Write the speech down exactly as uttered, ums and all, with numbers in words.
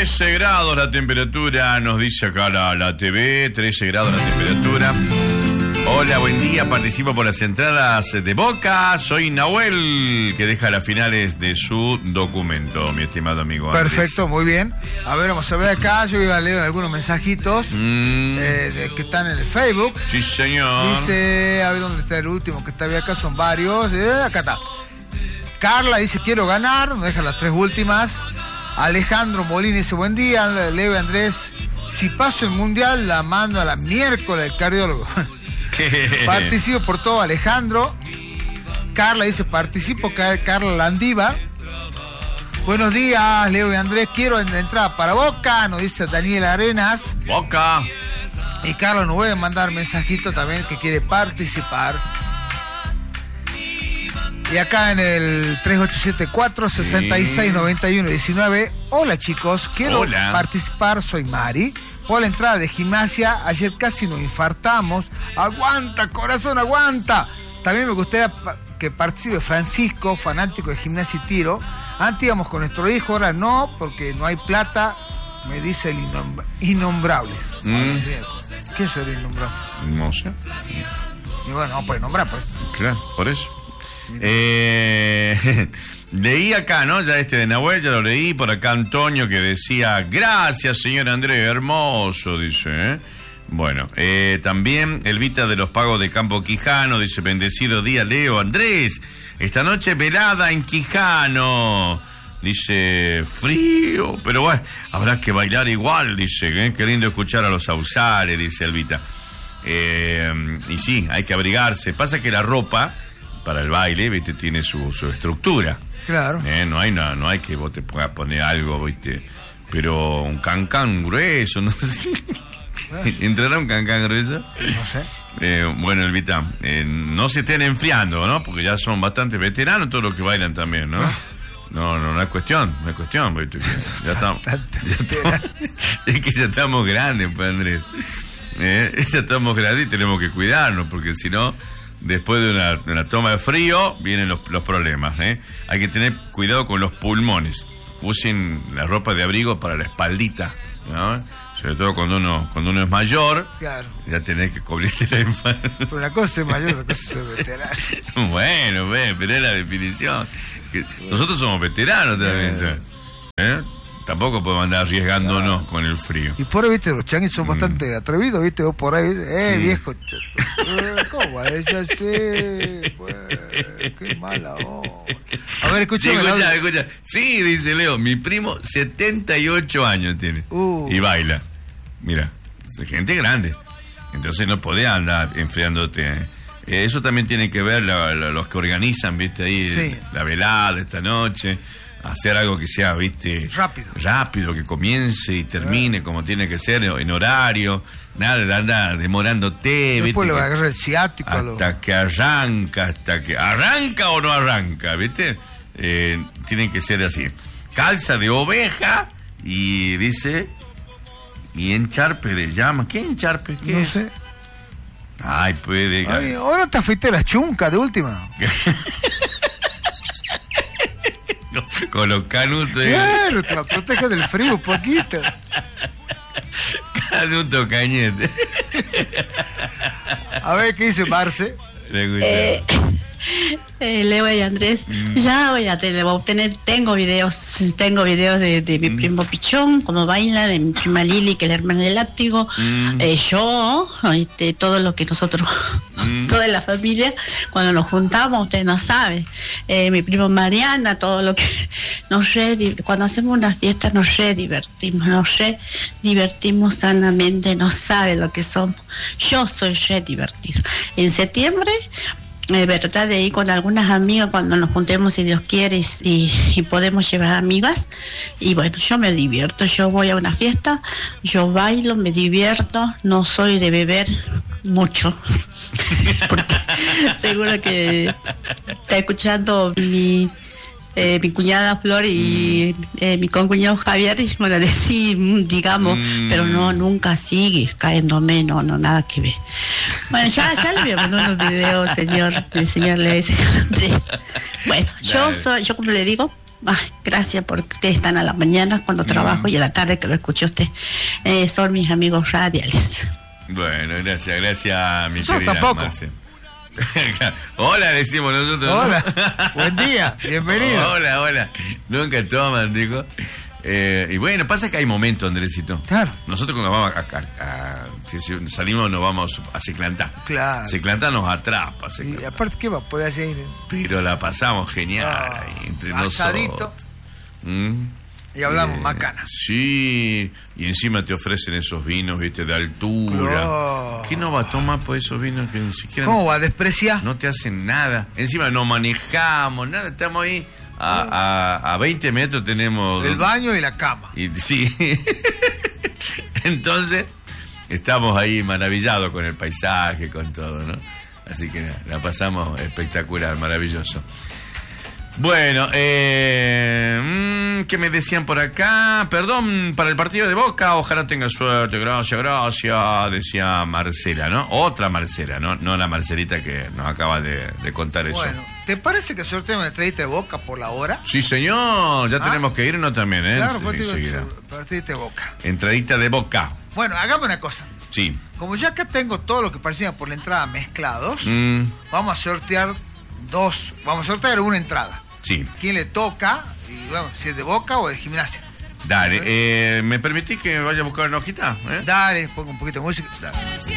trece grados la temperatura, nos dice acá la, la T V, trece grados la temperatura. Hola, buen día, participo por las entradas de Boca, soy Nahuel, que deja las finales de su documento, mi estimado amigo Andrés. Perfecto, muy bien. A ver, vamos a ver acá, yo iba a leer algunos mensajitos mm. eh, de, que están en el Facebook. Sí, señor. Dice, a ver dónde está el último que está bien acá, son varios, eh, acá está. Carla dice, quiero ganar, nos deja las tres últimas. Alejandro Molina dice, buen día, Leo y Andrés, si paso el mundial la mando a la miércoles al cardiólogo. Participo por todo, Alejandro. Carla dice, participo, Carla Landívar. Buenos días, Leo y Andrés, quiero entrada para Boca, nos dice Daniel Arenas. Boca. Y Carla nos puede mandar mensajito también que quiere participar. Y acá en el tres ocho siete cuatro, seis seis nueve uno uno nueve. Hola chicos, quiero Hola. participar, soy Mari. Por la entrada de gimnasia, ayer casi nos infartamos. Aguanta, corazón, aguanta. También me gustaría que participe Francisco, fanático de gimnasia y tiro. Antes íbamos con nuestro hijo, ahora no, porque no hay plata, me dice el innom- Innombrables. Mm. ¿Qué es el Innombrable? No sé. Y bueno, no puede nombrar, pues. Claro, por eso. Eh, leí acá, ¿no? Ya este de Nahuel, ya lo leí. Por acá Antonio que decía, gracias señor Andrés, hermoso, dice, ¿eh? Bueno, eh, también Elvita de los Pagos de Campo Quijano dice, bendecido día Leo, Andrés, esta noche velada en Quijano. Dice, frío, pero bueno, habrá que bailar igual, dice, ¿eh? Qué lindo escuchar a los Sausales, dice Elvita. Eh, y sí, hay que abrigarse. Pasa que la ropa para el baile, viste, tiene su, su estructura. Claro. Eh, no hay nada, no hay que vos te puedas poner algo, viste, pero un cancán grueso, no sé. ¿Entrará un cancán grueso? No sé. Eh, bueno, Elvita, eh, no se estén enfriando, ¿no? Porque ya son bastante veteranos todos los que bailan también, ¿no? No, no, no es cuestión, no es cuestión, viste, ya estamos, ya estamos es que ya estamos grandes, pues, Andrés. Eh, ya estamos grandes y tenemos que cuidarnos, porque si no, después de una, de una toma de frío, vienen los, los problemas, ¿eh? Hay que tener cuidado con los pulmones. Usen la ropa de abrigo para la espaldita, ¿no? Sobre todo cuando uno cuando uno es mayor, claro. Ya tenés que cubrirte la espalda. Pero una cosa es mayor, otra cosa es veterano. Bueno, ve, pero es la definición. Que nosotros somos veteranos también, ¿sabes? ¿Eh? Tampoco podemos andar arriesgándonos claro. Con el frío. Y por ahí, viste, los changuis son mm. bastante atrevidos, viste, vos por ahí, eh, sí. Viejo. Eh, ¿Cómo va ella sí? Pues, qué mala onda. A ver, escúchame. Sí, escucha, escucha. Sí, dice Leo, mi primo, setenta y ocho años tiene. Uh. Y baila. Mira, es gente grande. Entonces no podés andar enfriándote. Eh, eso también tiene que ver la, la, los que organizan, viste, ahí, sí. La velada esta noche. Hacer algo que sea, viste, rápido, rápido, que comience y termine, claro. Como tiene que ser, en horario, nada de andar demorándote, después viste, le va a agarrar el ciático hasta lo... que arranca, hasta que arranca o no arranca, viste, eh, tienen que ser así, calza de oveja y dice, y encharpe de llama. ¿Qué encharpe? ¿Qué no es? sé. Ay, puede. Ay, ahora te fuiste las chuncas de última. Con los canutos. Claro, te protege del frío un poquito. Canuto cañete. A ver, ¿qué dice Marce? Eh, eh, Leo y Andrés, mm. ya voy a tener, voy a tener, tengo videos, tengo videos de, de mi mm. primo Pichón, como baila, de mi prima Lili, que es la hermana del látigo, mm. eh, yo, este, todo lo que nosotros, mm. toda la familia, cuando nos juntamos, ustedes no saben, eh, mi primo Mariana, todo lo que nos re, cuando hacemos una fiesta nos re divertimos, nos re divertimos sanamente, no saben lo que somos. Yo soy re divertido. En septiembre de verdad de ir con algunas amigas cuando nos juntemos, si Dios quiere, y, y podemos llevar amigas, y bueno, yo me divierto, yo voy a una fiesta, yo bailo, me divierto, no soy de beber mucho porque seguro que está escuchando mi Eh, mi cuñada Flor y mm. eh, mi concuñado Javier, y bueno, decir, digamos, mm. pero no, nunca sigue cayéndome, no, no, nada que ver. Bueno, ya, ya le voy a mandar unos videos, señor, el señor Leo y señor Andrés. Bueno, yo soy, yo como le digo, Ay, gracias porque ustedes están a la mañana cuando trabajo mm. y a la tarde que lo escucho usted. Eh, son mis amigos radiales. Bueno, gracias, gracias, mi Yo querida tampoco. Marce. Hola, decimos nosotros. Hola, ¿no? buen día, bienvenido. Hola, hola. Nunca toman, digo. Eh, y bueno, pasa que hay momentos, Andresito. Claro. Nosotros cuando vamos a, a, a si, si salimos nos vamos a Ciclantá. Claro. Ciclantá nos atrapa. Y aparte, ¿qué va a poder hacer? Pero la pasamos genial Ah, ahí entre asadito. nosotros. ¿Mm? Y hablamos Eh, macanas. Sí, y encima te ofrecen esos vinos, viste, de altura. Oh. ¿Qué no va a tomar por esos vinos que ni siquiera ¿Cómo va a despreciar? no te hacen nada? Encima no manejamos, nada, estamos ahí. A, a, a veinte metros tenemos... El baño y la cama. Y, sí. Entonces, estamos ahí maravillados con el paisaje, con todo, ¿no? Así que la pasamos espectacular, maravilloso. Bueno, eh, mmm, ¿qué me decían por acá? Perdón, para el partido de Boca, ojalá tenga suerte, gracias, gracias, decía Marcela, ¿no? Otra Marcela, ¿no? No la Marcelita que nos acaba de, de contar eso. Bueno, ¿te parece que sorteamos una entradita de Boca por la hora? Sí, señor, ya Ah. tenemos que irnos también, ¿eh? Claro, Sí, pues digo, enseguida. partidita de Boca. Entradita de Boca, Bueno, hagamos una cosa. sí. Como ya acá tengo todo lo que parecía por la entrada mezclados, Mm, vamos a sortear dos, vamos a sortear una entrada. sí. ¿Quién le toca? Y bueno, si es de Boca o de Gimnasia. Dale, eh, ¿me permitís que vaya a buscar una hojita? ¿Eh? Dale, pongo un poquito de música. Dale.